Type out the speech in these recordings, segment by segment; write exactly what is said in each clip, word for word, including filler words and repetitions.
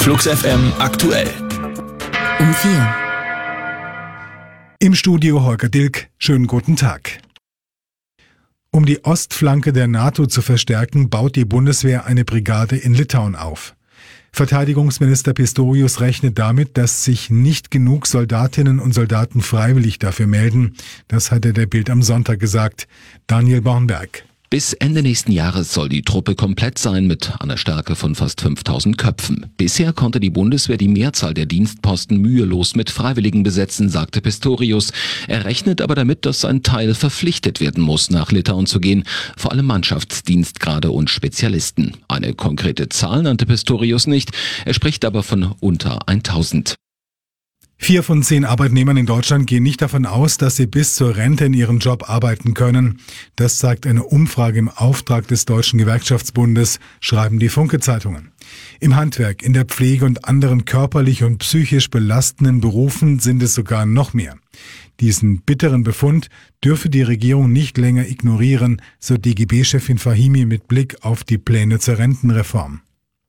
Flux F M aktuell. Um vier. Im Studio Holger Dilk. Schönen guten Tag. Um die Ostflanke der NATO zu verstärken, baut die Bundeswehr eine Brigade in Litauen auf. Verteidigungsminister Pistorius rechnet damit, dass sich nicht genug Soldatinnen und Soldaten freiwillig dafür melden. Das hat er der Bild am Sonntag gesagt. Daniel Bornberg. Bis Ende nächsten Jahres soll die Truppe komplett sein mit einer Stärke von fast fünftausend Köpfen. Bisher konnte die Bundeswehr die Mehrzahl der Dienstposten mühelos mit Freiwilligen besetzen, sagte Pistorius. Er rechnet aber damit, dass ein Teil verpflichtet werden muss, nach Litauen zu gehen, vor allem Mannschaftsdienstgrade und Spezialisten. Eine konkrete Zahl nannte Pistorius nicht, er spricht aber von unter tausend. Vier von zehn Arbeitnehmern in Deutschland gehen nicht davon aus, dass sie bis zur Rente in ihrem Job arbeiten können. Das zeigt eine Umfrage im Auftrag des Deutschen Gewerkschaftsbundes, schreiben die Funke-Zeitungen. Im Handwerk, in der Pflege und anderen körperlich und psychisch belastenden Berufen sind es sogar noch mehr. Diesen bitteren Befund dürfe die Regierung nicht länger ignorieren, so D G B-Chefin Fahimi mit Blick auf die Pläne zur Rentenreform.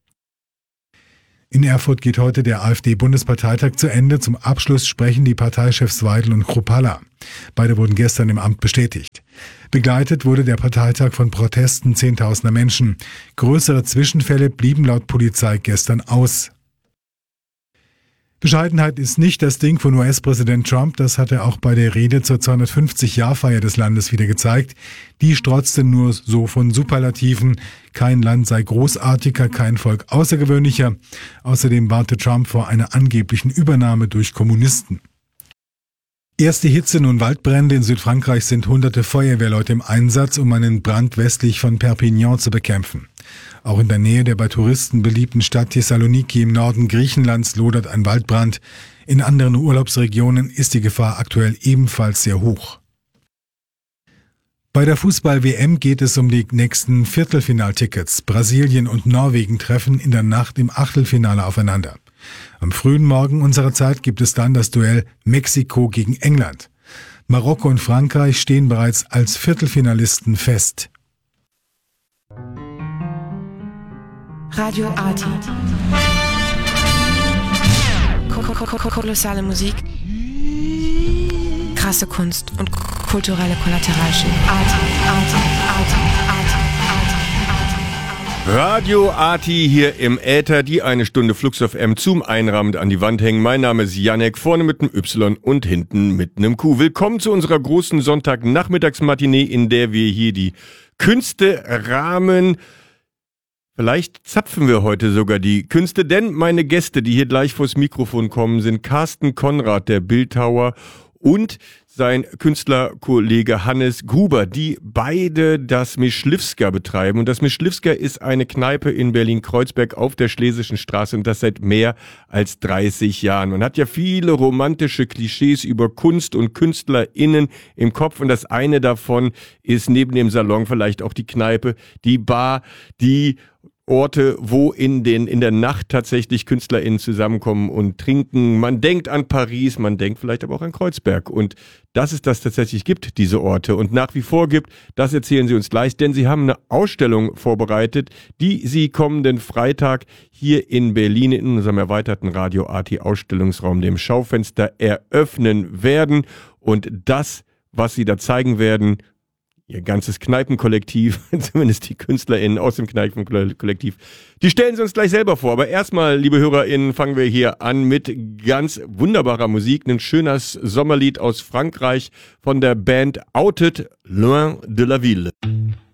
In Erfurt geht heute der AfD-Bundesparteitag zu Ende. Zum Abschluss sprechen die Parteichefs Weidel und Kruppalla. Beide wurden gestern im Amt bestätigt. Begleitet wurde der Parteitag von Protesten zehntausender Menschen. Größere Zwischenfälle blieben laut Polizei gestern aus. Bescheidenheit ist nicht das Ding von U S-Präsident Trump, das hat er auch bei der Rede zur zweihundertfünfzig-Jahr-Feier des Landes wieder gezeigt. Die strotzte nur so von Superlativen. Kein Land sei großartiger, kein Volk außergewöhnlicher. Außerdem warnte Trump vor einer angeblichen Übernahme durch Kommunisten. Erste Hitze und Waldbrände in Südfrankreich sind hunderte Feuerwehrleute im Einsatz, um einen Brand westlich von Perpignan zu bekämpfen. Auch in der Nähe der bei Touristen beliebten Stadt Thessaloniki im Norden Griechenlands lodert ein Waldbrand. In anderen Urlaubsregionen ist die Gefahr aktuell ebenfalls sehr hoch. Bei der Fußball-W M geht es um die nächsten Viertelfinaltickets. Brasilien und Norwegen treffen in der Nacht im Achtelfinale aufeinander. Am frühen Morgen unserer Zeit gibt es dann das Duell Mexiko gegen England. Marokko und Frankreich stehen bereits als Viertelfinalisten fest. Radio Arti. Kolossale Musik. Krasse Kunst und kulturelle Kollateralschäden. Arti, Arti, Arti, Arti, Arti. Radio Arti hier im Äther, die eine Stunde Flux F M zum Einrahmen an die Wand hängen. Mein Name ist Janek, vorne mit einem Y und hinten mit einem Q. Willkommen zu unserer großen Sonntagnachmittagsmatinee, in der wir hier die Künste rahmen. Vielleicht zapfen wir heute sogar die Künste, denn meine Gäste, die hier gleich vors Mikrofon kommen, sind Carsten Konrad, der Bildhauer, und sein Künstlerkollege Hannes Gruber, die beide das Mischlivska betreiben. Und das Mischlivska ist eine Kneipe in Berlin-Kreuzberg auf der Schlesischen Straße und das seit mehr als dreißig Jahren. Man hat ja viele romantische Klischees über Kunst und KünstlerInnen im Kopf und das eine davon ist neben dem Salon vielleicht auch die Kneipe, die Bar, die Orte, wo in den in der Nacht tatsächlich KünstlerInnen zusammenkommen und trinken. Man denkt an Paris, man denkt vielleicht aber auch an Kreuzberg. Und dass es das tatsächlich gibt, diese Orte, und nach wie vor gibt, das erzählen Sie uns gleich, denn Sie haben eine Ausstellung vorbereitet, die Sie kommenden Freitag hier in Berlin in unserem erweiterten Radio Arti Ausstellungsraum, dem Schaufenster, eröffnen werden. Und das, was Sie da zeigen werden, Ihr ganzes Kneipenkollektiv, zumindest die KünstlerInnen aus dem Kneipenkollektiv, die stellen sie uns gleich selber vor. Aber erstmal, liebe HörerInnen, fangen wir hier an mit ganz wunderbarer Musik. Ein schönes Sommerlied aus Frankreich von der Band Outed, Loin de la Ville.